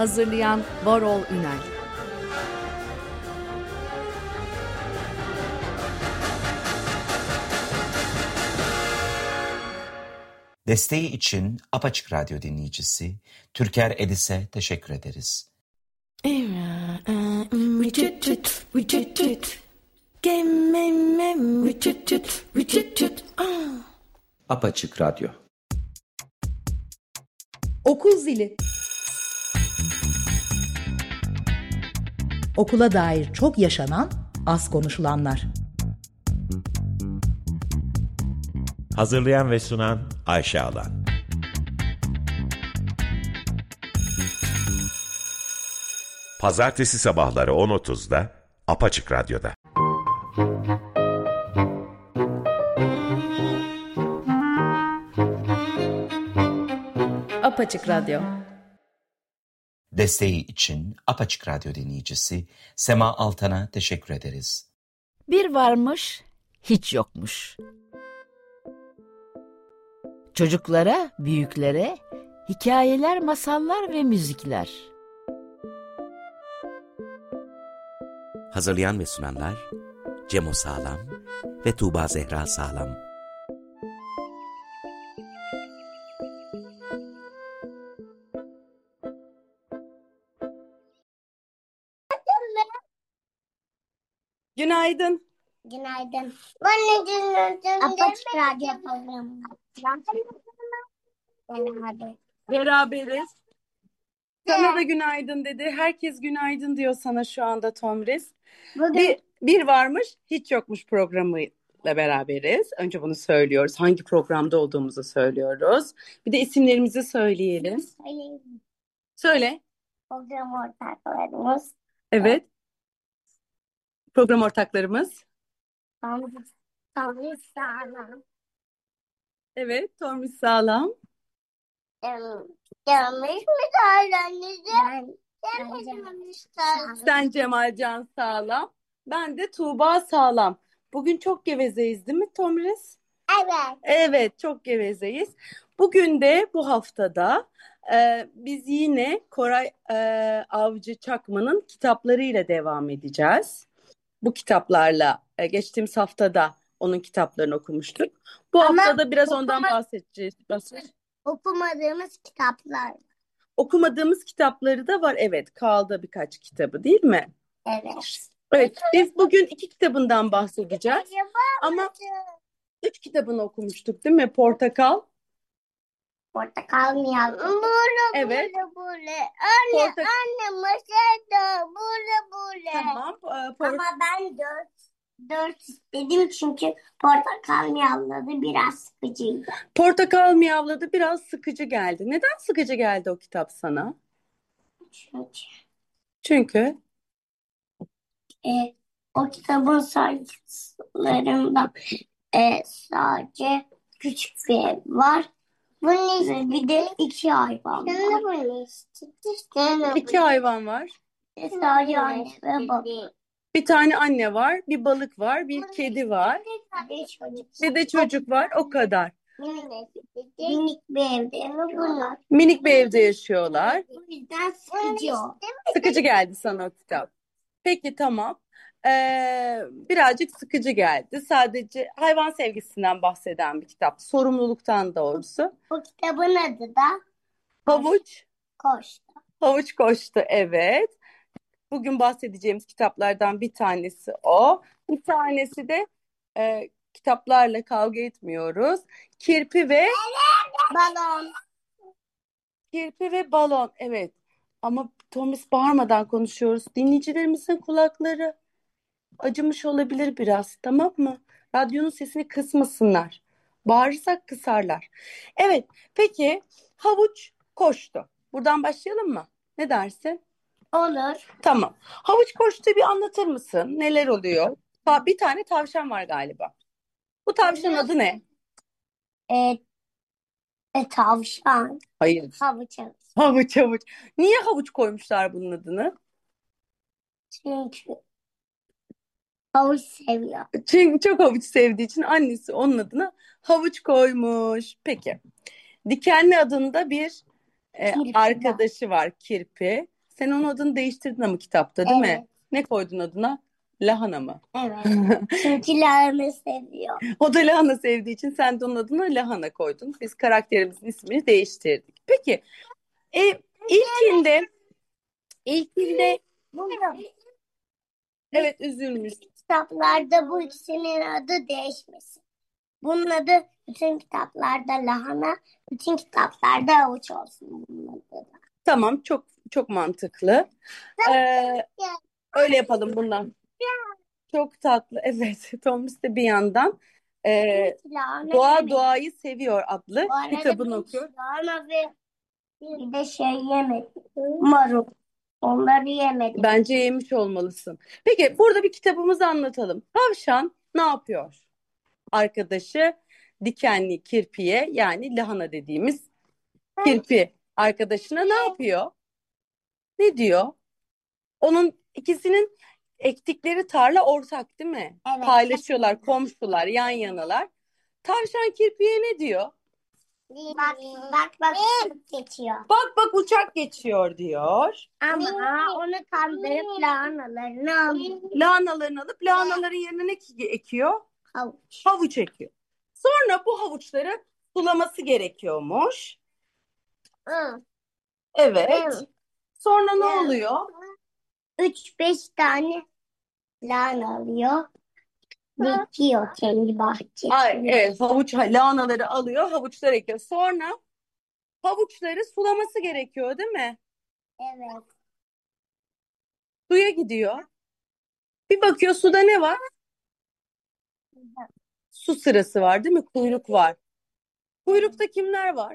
Hazırlayan Varol Ünel. Desteği için Apaçık Radyo dinleyicisi Türker Edis'e teşekkür ederiz. Apaçık Radyo. Okul zili. Okula dair çok yaşanan, az konuşulanlar. Hazırlayan ve sunan Ayşe Alan. Pazartesi sabahları 10.30'da Apaçık Radyo'da. Apaçık Radyo. Desteği için Apaçık Radyo dinleyicisi Sema Altan'a teşekkür ederiz. Bir varmış, hiç yokmuş. Çocuklara, büyüklere hikayeler, masallar ve müzikler. Hazırlayan ve sunanlar Cemo Sağlam ve Tuğba Zehra Sağlam. Günaydın. Günaydın. Apaçık Radyo programı. Beraberiz. Sana da günaydın dedi. Herkes günaydın diyor sana şu anda Tomris. Bir varmış, hiç yokmuş programıyla beraberiz. Önce bunu söylüyoruz. Hangi programda olduğumuzu söylüyoruz. Bir de isimlerimizi söyleyelim. Söyle. Program ortaklarımız. Evet. Program ortaklarımız. Tomris Sağlam. Evet, Tomris Sağlam. Gelmiş mi sağlanınca? Sen Cemalcan Sağlam. Ben de Tuğba Sağlam. Bugün çok gevezeyiz değil mi Tomris? Evet. Evet, çok gevezeyiz. Bugün de bu haftada biz yine Koray Avcı Çakman'ın kitaplarıyla devam edeceğiz. Bu kitaplarla geçtiğimiz haftada onun kitaplarını okumuştuk. Bu haftada biraz ondan bahsedeceğiz. Okumadığımız kitaplar. Okumadığımız kitapları da var. Evet, kaldı birkaç kitabı değil mi? Evet. Evet, biz bugün 2 kitabından bahsedeceğiz. Ama 3 kitabını okumuştuk değil mi? Portakal. Portakal mı yazdın? Evet. Anne, anne masada bule. Tamam. Ama ben 4 istedim çünkü portakal miyavladı biraz sıkıcıydı. Portakal miyavladı biraz sıkıcı geldi. Neden sıkıcı geldi o kitap sana? Çünkü o kitabın sayfalarında sadece küçük bir ev var. Bunun bir de 2 hayvan var. 2 hayvan var. Sadece anne ve baba. Bir tane anne var, bir balık var, bir kedi var. Bir de çocuk var, o kadar. Minik bir evde bunlar. Minik bir evde yaşıyorlar. O yüzden sıkıcı o. Sıkıcı geldi sana o kitap. Peki tamam. Birazcık sıkıcı geldi. Sadece hayvan sevgisinden bahseden bir kitap. Sorumluluktan doğrusu. Bu kitabın adı da Havuç Koştu. Havuç Koştu, evet. Bugün bahsedeceğimiz kitaplardan bir tanesi o. Bir tanesi de kitaplarla kavga etmiyoruz. Kirpi ve Balon. Kirpi ve Balon, evet. Ama Thomas bağırmadan konuşuyoruz. Dinleyicilerimizin kulakları acımış olabilir biraz, tamam mı? Radyonun sesini kısmasınlar. Bağırırsak kısarlar. Evet, peki Havuç Koştu. Buradan başlayalım mı? Ne dersin? Olur. Tamam. Havuç Koştu'yu bir anlatır mısın? Neler oluyor? Bir tane tavşan var galiba. Bu tavşanın adı ne? Tavşan. Hayır. Havuç. Havuç. Niye havuç koymuşlar bunun adını? Çünkü havuç seviyor. Çünkü çok havuç sevdiği için annesi onun adına havuç koymuş. Peki. Dikenli adında bir arkadaşı var, Kirpi. Sen onun adını değiştirdin ama kitapta, değil mi? Evet. Ne koydun adına? Lahana mı? Evet. Çünkü lahana seviyor. O da lahana sevdiği için sen de onun adına Lahana koydun. Biz karakterimizin ismini değiştirdik. Peki, e, ilkinde Bunda evet, üzülmüş. kitaplarda bu ikisinin adı değişmesin. Bunun adı bütün kitaplarda lahana, bütün kitaplarda havuç olsun bunun adı da. Tamam, çok çok mantıklı. Öyle yapalım bundan. Çok tatlı. Evet, Thomas de bir yandan Lahana Doğa yemedim. Doğayı Seviyor adlı Bu arada kitabını ben okuyor. lahana ve bir de şey yemedim. Marul. Onları yemedim. Bence yemiş olmalısın. Peki, burada bir kitabımızı anlatalım. Tavşan ne yapıyor? Arkadaşı dikenli kirpiye, yani lahana dediğimiz kirpi arkadaşına ne yapıyor? Ne diyor? Onun ikisinin ektikleri tarla ortak, değil mi? Evet. Paylaşıyorlar, komşular, yan yanalar. Tavşan kirpiye ne diyor? Bak bak bak geçiyor. Bak bak, uçak geçiyor diyor. Ama onu kandırıp lahanalarını alıyor. Lahanalarını alıp lahanaların yerine ne ekiyor? Havuç. Havuç ekiyor. Sonra bu havuçları sulaması gerekiyormuş. Hı. Evet. Evet. Sonra ne Evet. oluyor? 3-5 tane lahana alıyor. Dikiyor kendi bahçesine. Ay, evet, lahanaları alıyor, havuçlar ekiyor. Sonra havuçları sulaması gerekiyor, değil mi? Evet. Suya gidiyor. Bir bakıyor, suda ne var? Su sırası var, değil mi? Kuyruk var. Kuyrukta kimler var?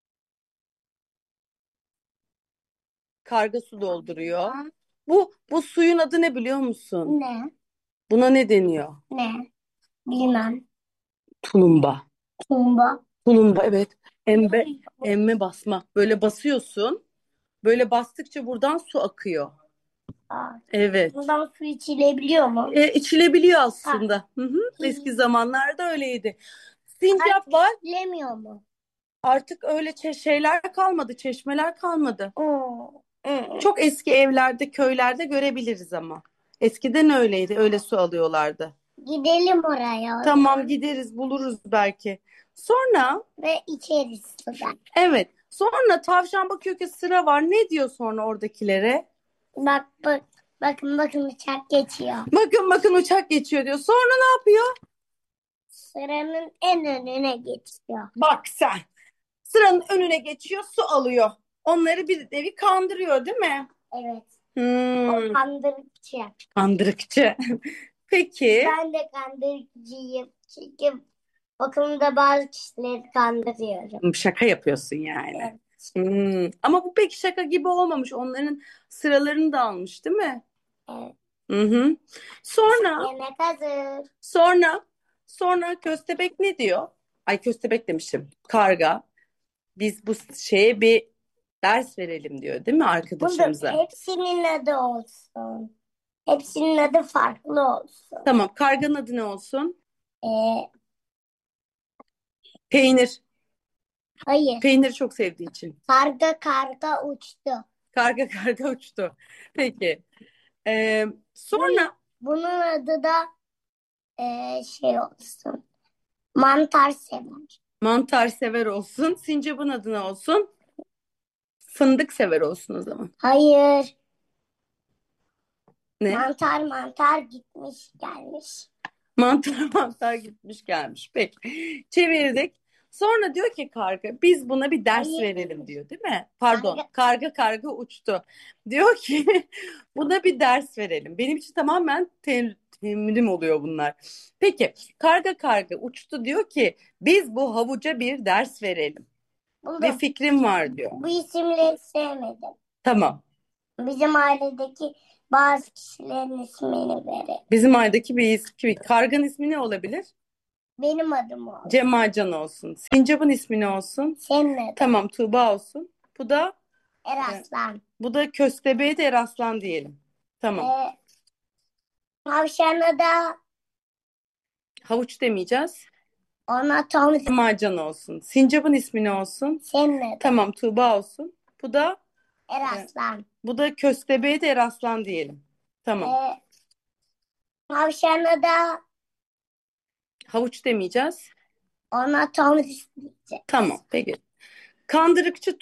Karga su dolduruyor. Bu suyun adı ne biliyor musun? Ne? Buna ne deniyor? Ne? Bilmem. Tulumba. Tumba. Tulumba, evet. Emme basma. Böyle basıyorsun. Böyle bastıkça buradan su akıyor. Aa, Evet. bundan su içilebiliyor mu? İçilebiliyor aslında. Hı hı. Eski zamanlarda öyleydi. Sincap var. İçilemiyor mu? Artık öyle şeyler kalmadı, çeşmeler kalmadı. Oo. Hı. Çok eski evlerde, köylerde görebiliriz ama. Eskiden öyleydi, öyle su alıyorlardı. Gidelim oraya. Tamam, gideriz, buluruz belki. Sonra, Ve içeriz sudan. evet, sonra tavşan bakıyor ki sıra var. Ne diyor sonra oradakilere? Bak bak. Bakın uçak geçiyor. Bakın bakın, uçak geçiyor diyor. Sonra ne yapıyor? Sıranın en önüne geçiyor. Bak sen. Sıranın önüne geçiyor, su alıyor. Onları bir nevi kandırıyor, değil mi? Evet. Hmm, O kandırıkçı. kandırıkçı. Peki. Ben de kandırıkçıyım. Çünkü bakımda bazı kişileri kandırıyorum. Şaka yapıyorsun yani. Evet. Ama bu pek şaka gibi olmamış. Onların sıralarını da almış, değil mi? Evet. Hı hı. Sonra Yemek hazır. sonra köstebek ne diyor? Ay, köstebek demişim. Karga. Biz bu şeye bir ders verelim diyor, değil mi Bunda arkadaşımıza? hepsinin adı olsun. Hepsinin adı farklı olsun. Tamam. Karganın adı ne olsun? Ee, Peynir. hayır. Peyniri çok sevdiği için. Karga uçtu. Karga uçtu. Peki. Sonra Bunun adı da şey olsun. Mantar sever. mantar sever olsun. Sincap'ın adı ne olsun? Fındık sever olsun o zaman. Hayır. Ne? Mantar gitmiş gelmiş. Mantar gitmiş gelmiş. Peki. Çevirdik. Sonra diyor ki karga, biz buna bir ders Hayır. verelim diyor, değil mi? Pardon, karga uçtu. Diyor ki buna bir ders verelim. Benim için tamamen terimim oluyor bunlar. Peki, karga uçtu, diyor ki biz bu havuca bir ders verelim. Bir Buldum. fikrim var diyor. Bu isimleri sevmedim. Tamam. Bizim ailedeki bazı kişilerin ismini verin. Bizim aydaki bir karganın ismi ne olabilir? Benim adım olsun. Cemalcan olsun. Sincap'ın ismi ne olsun? Senin adın. Tamam, Tuğba olsun. Eraslan. Bu da köstebeğe de Eraslan diyelim. Tamam. Tavşana da Havuç demeyeceğiz. ona Tom. Cemalcan olsun. Sincap'ın ismi ne olsun? Senin adın. Tamam, Tuğba olsun. Bu da Eraslan. Bu da köstebeğe de eraslan diyelim. Tamam. Tavşana da Havuç demeyeceğiz. ona Thomas diyecek. Tamam peki. Kandırıkçı